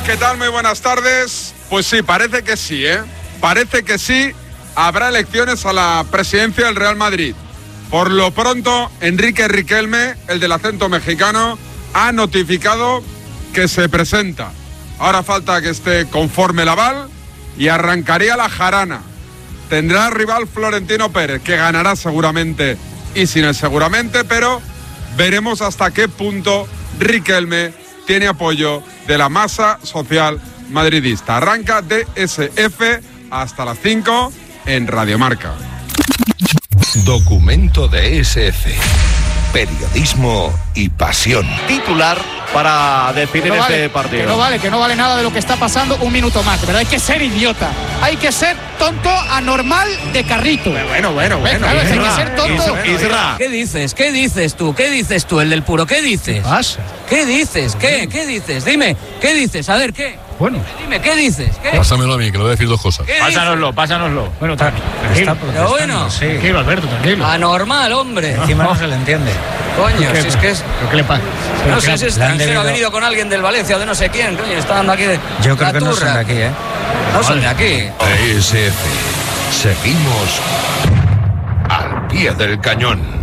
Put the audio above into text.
Hola, ¿qué tal? Muy buenas tardes. Pues sí, parece que sí, ¿eh? Parece que sí, habrá elecciones a la presidencia del Real Madrid. Por lo pronto, Enrique Riquelme, el del acento mexicano, ha notificado que se presenta. Ahora falta que esté conforme el aval y arrancaría la jarana. Tendrá rival Florentino Pérez, que ganará seguramente y sin el seguramente, pero veremos hasta qué punto Riquelme tiene apoyo de la masa social madridista. Arranca DSF hasta las 5 en Radio Marca. Documento de SF. Periodismo y pasión. Titular para definir este partido. Que no vale nada de lo que está pasando. Un minuto más, ¿verdad? Hay que ser idiota. Hay que ser tonto, anormal, de carrito. Bueno. Claro, hay que ser tonto. Isra. ¿Qué dices? ¿Qué dices tú? ¿Qué dices tú, el del puro? ¿Qué dices? ¿Qué pasa? ¿Qué dices? ¿Qué dices? Dime, ¿qué dices? A ver, ¿qué? Bueno. Dime, ¿qué dices? ¿Qué? Pásamelo a mí, que le voy a decir dos cosas. Pásanoslo. Bueno, tranquilo. Pero bueno, Tranquilo, Alberto, tranquilo. Anormal, hombre. Encima no se le entiende. Coño, si es que es... ¿Pero qué le pasa? No sé si es extranjero, ha venido con alguien del Valencia o de no sé quién, coño, está dando aquí de... Yo creo que no son de aquí, ¿eh? No son de aquí. SF. Seguimos al pie del cañón.